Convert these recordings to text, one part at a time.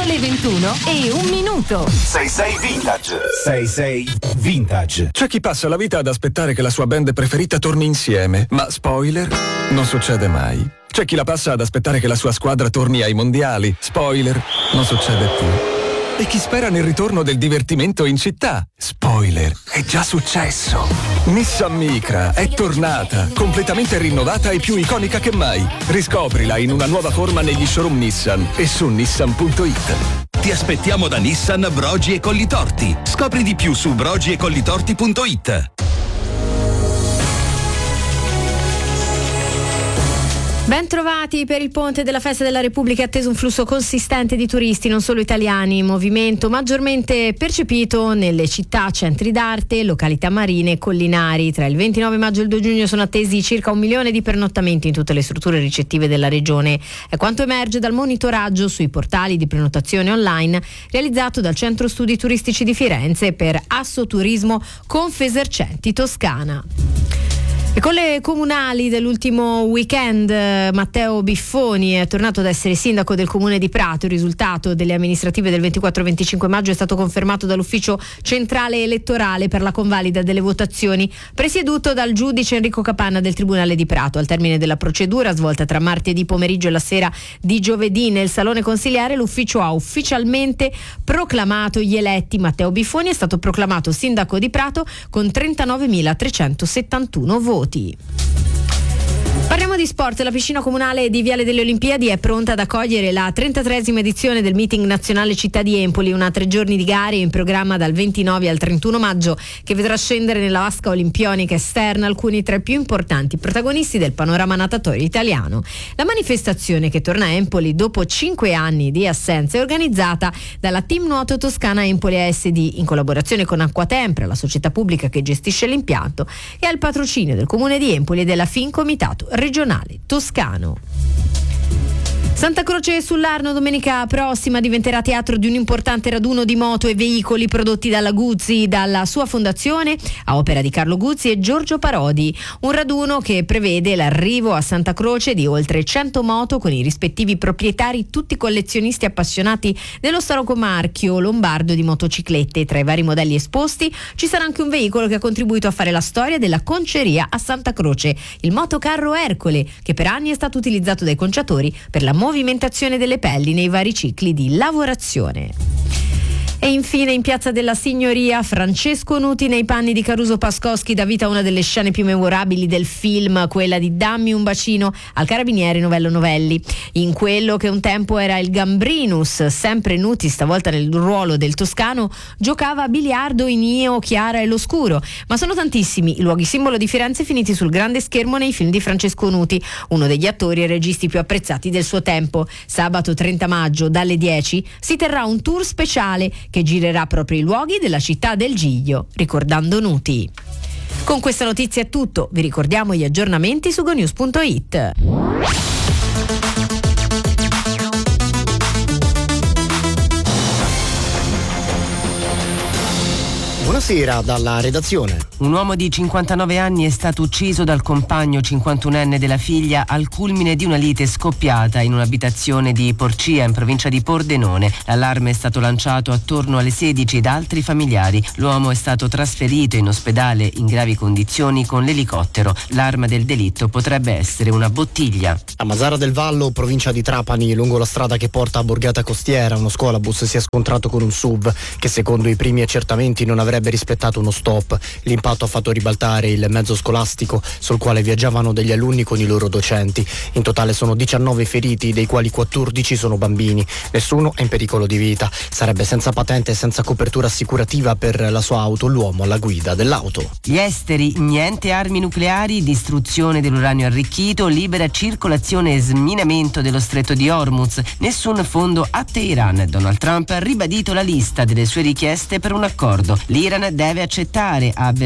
Sono le 21:01. 66 Vintage. 66 Vintage. C'è chi passa la vita ad aspettare che la sua band preferita torni insieme, ma spoiler, non succede mai. C'è chi la passa ad aspettare che la sua squadra torni ai mondiali, spoiler, non succede più. E chi spera nel ritorno del divertimento in città, spoiler, è già successo. Nissan Micra è tornata, completamente rinnovata e più iconica che mai. Riscoprila in una nuova forma negli showroom Nissan e su nissan.it. Ti aspettiamo da Nissan Brogi e Collitorti. Scopri di più su brogiecollitorti.it. Ben trovati. Per il ponte della Festa della Repubblica è atteso un flusso consistente di turisti, non solo italiani, movimento maggiormente percepito nelle città, centri d'arte, località marine e collinari. Tra il 29 maggio e il 2 giugno sono attesi circa 1 milione di pernottamenti in tutte le strutture ricettive della regione. È quanto emerge dal monitoraggio sui portali di prenotazione online realizzato dal Centro Studi Turistici di Firenze per Assoturismo Confesercenti Toscana. E con le comunali dell'ultimo weekend, Matteo Biffoni è tornato ad essere sindaco del comune di Prato. Il risultato delle amministrative del 24-25 maggio è stato confermato dall'ufficio centrale elettorale per la convalida delle votazioni, presieduto dal giudice Enrico Capanna del Tribunale di Prato. Al termine della procedura, svolta tra martedì pomeriggio e la sera di giovedì nel salone consiliare, l'ufficio ha ufficialmente proclamato gli eletti. Matteo Biffoni è stato proclamato sindaco di Prato con 39.371 voti. Parliamo di sport. La piscina comunale di Viale delle Olimpiadi è pronta ad accogliere la 33esima edizione del meeting nazionale Città di Empoli, una 3 giorni di gare in programma dal 29 al 31 maggio che vedrà scendere nella vasca olimpionica esterna alcuni tra i più importanti protagonisti del panorama natatorio italiano. La manifestazione, che torna a Empoli dopo 5 anni di assenza, è organizzata dalla Team Nuoto Toscana Empoli ASD in collaborazione con Acquatempra, la società pubblica che gestisce l'impianto, e al patrocinio del Comune di Empoli e della Fincomitato regionale toscano. Santa Croce sull'Arno domenica prossima diventerà teatro di un importante raduno di moto e veicoli prodotti dalla Guzzi, dalla sua fondazione a opera di Carlo Guzzi e Giorgio Parodi. Un raduno che prevede l'arrivo a Santa Croce di oltre 100 moto con i rispettivi proprietari, tutti collezionisti appassionati dello storico marchio lombardo di motociclette. Tra i vari modelli esposti ci sarà anche un veicolo che ha contribuito a fare la storia della conceria a Santa Croce, il motocarro Ercole, che per anni è stato utilizzato dai conciatori per la movimentazione delle pelli nei vari cicli di lavorazione. E infine in Piazza della Signoria, Francesco Nuti nei panni di Caruso Pascoski dà vita a una delle scene più memorabili del film, quella di Dammi un bacino al carabiniere Novello Novelli. In quello che un tempo era il Gambrinus, sempre Nuti, stavolta nel ruolo del toscano, giocava a biliardo in Io, Chiara e l'Oscuro. Ma sono tantissimi i luoghi simbolo di Firenze finiti sul grande schermo nei film di Francesco Nuti, uno degli attori e registi più apprezzati del suo tempo. Sabato 30 maggio dalle 10 si terrà un tour speciale che girerà proprio i luoghi della città del Giglio, ricordando Nuti. Con questa notizia è tutto, vi ricordiamo gli aggiornamenti su gonews.it. Buonasera dalla redazione. Un uomo di 59 anni è stato ucciso dal compagno 51enne della figlia al culmine di una lite scoppiata in un'abitazione di Porcia in provincia di Pordenone. L'allarme è stato lanciato attorno alle 16 da altri familiari. L'uomo è stato trasferito in ospedale in gravi condizioni con l'elicottero. L'arma del delitto potrebbe essere una bottiglia. A Mazara del Vallo, provincia di Trapani, lungo la strada che porta a Borgata Costiera, uno scuolabus si è scontrato con un SUV che secondo i primi accertamenti non avrebbe rispettato uno stop. L'impatto ha fatto ribaltare il mezzo scolastico sul quale viaggiavano degli alunni con i loro docenti. In totale sono 19 feriti, dei quali 14 sono bambini. Nessuno è in pericolo di vita. Sarebbe senza patente e senza copertura assicurativa per la sua auto l'uomo alla guida dell'auto. Gli esteri, niente armi nucleari, distruzione dell'uranio arricchito, libera circolazione e sminamento dello stretto di Hormuz, nessun fondo a Teheran. Donald Trump ha ribadito la lista delle sue richieste per un accordo. L'Iran deve accettare, ha avvertito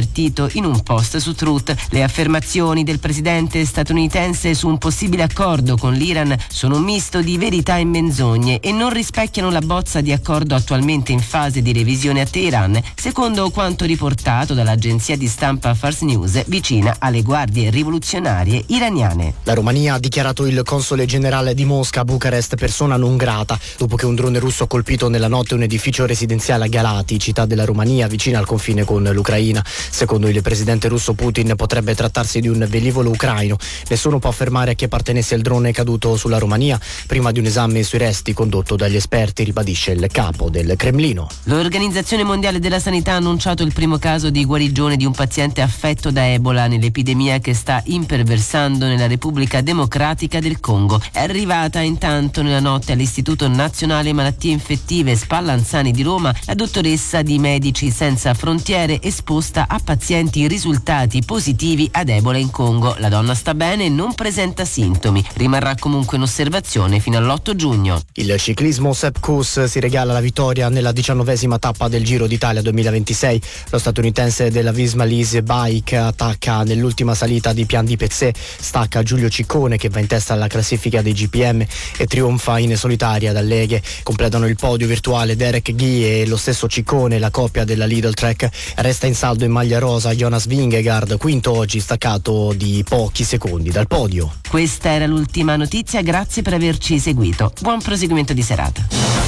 avvertito in un post su Truth. Le affermazioni del presidente statunitense su un possibile accordo con l'Iran sono un misto di verità e menzogne e non rispecchiano la bozza di accordo attualmente in fase di revisione a Teheran, secondo quanto riportato dall'agenzia di stampa Fars News, vicina alle guardie rivoluzionarie iraniane. La Romania ha dichiarato il console generale di Mosca a Bucarest persona non grata dopo che un drone russo ha colpito nella notte un edificio residenziale a Galati, città della Romania vicina al confine con l'Ucraina. Secondo il presidente russo Putin potrebbe trattarsi di un velivolo ucraino. Nessuno può affermare a chi appartenesse il drone caduto sulla Romania prima di un esame sui resti condotto dagli esperti, ribadisce il capo del Cremlino. L'Organizzazione Mondiale della Sanità ha annunciato il primo caso di guarigione di un paziente affetto da Ebola nell'epidemia che sta imperversando nella Repubblica Democratica del Congo. È arrivata intanto nella notte all'Istituto Nazionale Malattie Infettive Spallanzani di Roma la dottoressa di Medici Senza Frontiere esposta a pazienti risultati positivi ad Ebola in Congo. La donna sta bene e non presenta sintomi. Rimarrà comunque in osservazione fino all'8 giugno. Il ciclismo Sepp Kuss si regala la vittoria nella 19ª tappa del Giro d'Italia 2026. Lo statunitense della Visma Lease Bike attacca nell'ultima salita di Pian di Pezzé, stacca Giulio Ciccone che va in testa alla classifica dei GPM e trionfa in solitaria dal Leghe. Completano il podio virtuale Derek Guy e lo stesso Ciccone. La coppia della Lidl Trek resta in saldo in maglia rosa Jonas Vingegaard, quinto oggi, staccato di pochi secondi dal podio. Questa era l'ultima notizia, grazie per averci seguito. Buon proseguimento di serata.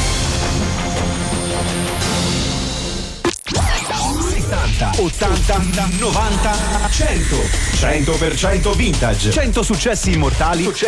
80, 90, 100. 100% vintage. 100 successi immortali